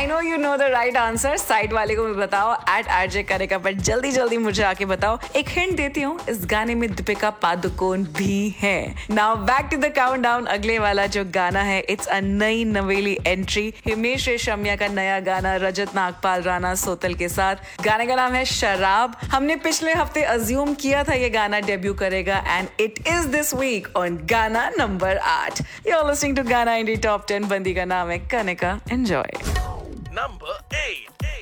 I know you know the right answer. Side वाले को भी बताओ @RJ करेगा, पर जल्दी जल्दी मुझे आके बताओ। एक हिंट देती हूँ, इस गाने में दीपिका पादुकोण भी है। Now back to the countdown. अगले वाला जो गाना है, इट्स अ नई नवेली एंट्री। हिमेश रेशमिया का नया गाना रजत नागपाल राणा सोतल के साथ। गाने का नाम है शराब। हमने पिछले हफ्ते अज्यूम किया था ये गाना डेब्यू करेगा, and it is this week on गाना number 8। You are listening to गाना इंडी टॉप 10। बंदी का नाम है कनिका। एंजॉय। Number 8.